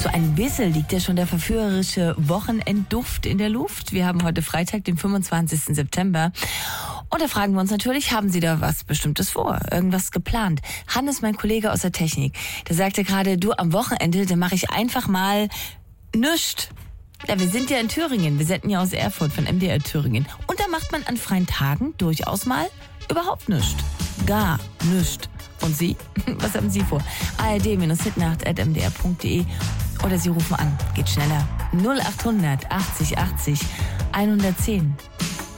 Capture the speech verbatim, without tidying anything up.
So ein bisschen liegt ja schon der verführerische Wochenendduft in der Luft. Wir haben heute Freitag, den fünfundzwanzigsten September. Und da fragen wir uns natürlich, haben Sie da was Bestimmtes vor? Irgendwas geplant? Hannes, mein Kollege aus der Technik, der sagte gerade, du, am Wochenende, da mache ich einfach mal nüscht. Ja, wir sind ja in Thüringen. Wir senden ja aus Erfurt von M D R Thüringen. Und da macht man an freien Tagen durchaus mal überhaupt nichts. Gar nichts. Und Sie? Was haben Sie vor? A R D Hitnacht at m d r punkt d e oder Sie rufen an. Geht schneller. null acht hundert achtzig achtzig hundertzehn.